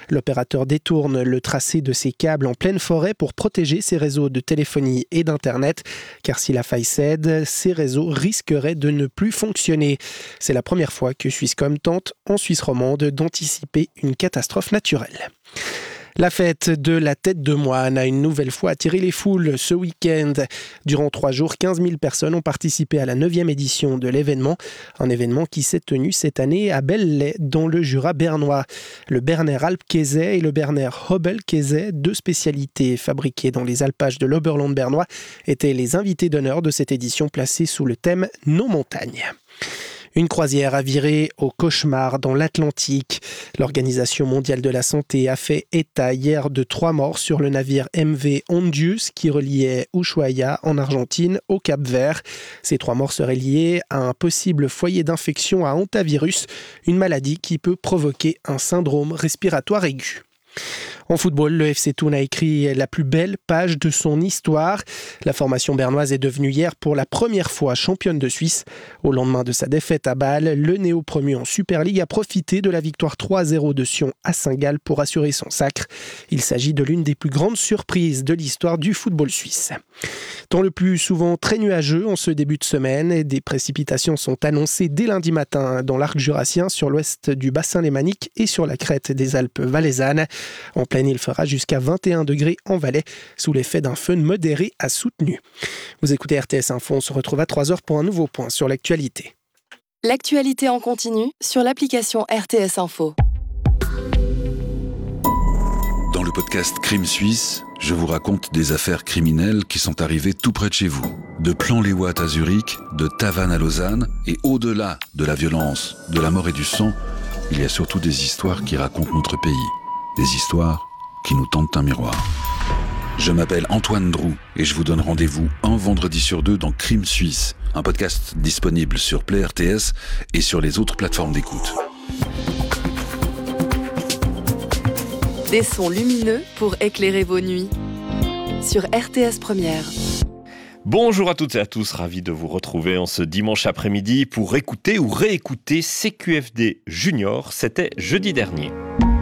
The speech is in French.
L'opérateur détourne le tracé de ses câbles en pleine forêt pour protéger ses réseaux de téléphonie et d'Internet, car si la faille cède, ces réseaux risqueraient de ne plus fonctionner. C'est la première fois que Swisscom tente, en Suisse romande, d'anticiper une catastrophe naturelle. La fête de la tête de moine a une nouvelle fois attiré les foules ce week-end. Durant 3 jours, 15 000 personnes ont participé à la 9e édition de l'événement. Un événement qui s'est tenu cette année à Belley, dans le Jura bernois. Le Berner Alpkäse et le Berner Hobelkäse, 2 spécialités fabriquées dans les alpages de l'Oberland bernois, étaient les invités d'honneur de cette édition placée sous le thème « Nos montagnes ». Une croisière a viré au cauchemar dans l'Atlantique. L'Organisation mondiale de la santé a fait état hier de 3 morts sur le navire MV Hondius qui reliait Ushuaia en Argentine au Cap-Vert. Ces 3 morts seraient liés à un possible foyer d'infection à hantavirus, une maladie qui peut provoquer un syndrome respiratoire aigu. En football, le FC Thun a écrit la plus belle page de son histoire. La formation bernoise est devenue hier pour la première fois championne de Suisse. Au lendemain de sa défaite à Bâle, le néo-promu en Super League a profité de la victoire 3-0 de Sion à Saint-Gall pour assurer son sacre. Il s'agit de l'une des plus grandes surprises de l'histoire du football suisse. Temps le plus souvent très nuageux en ce début de semaine, des précipitations sont annoncées dès lundi matin dans l'arc jurassien, sur l'ouest du bassin lémanique et sur la crête des Alpes valaisannes. En pleine, il fera jusqu'à 21 degrés en Valais, sous l'effet d'un feu modéré à soutenu. Vous écoutez RTS Info, on se retrouve à 3h pour un nouveau point sur l'actualité. L'actualité en continu sur l'application RTS Info. Dans le podcast Crime Suisse, je vous raconte des affaires criminelles qui sont arrivées tout près de chez vous. De Plan-les-Ouates à Zurich, de Tavannes à Lausanne, et au-delà de la violence, de la mort et du sang, il y a surtout des histoires qui racontent notre pays. Des histoires qui nous tendent un miroir. Je m'appelle Antoine Drou et je vous donne rendez-vous un vendredi sur 2 dans Crime Suisse, un podcast disponible sur Play RTS et sur les autres plateformes d'écoute. Des sons lumineux pour éclairer vos nuits. Sur RTS Première. Bonjour à toutes et à tous, ravi de vous retrouver en ce dimanche après-midi pour écouter ou réécouter CQFD Junior, c'était jeudi dernier.